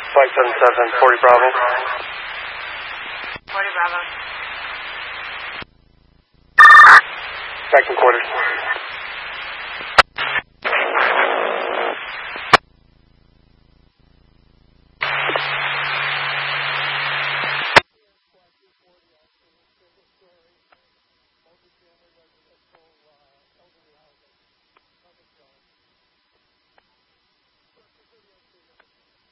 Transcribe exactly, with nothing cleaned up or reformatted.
Flight seven seven, forty Bravo. forty Bravo. Back in quarters.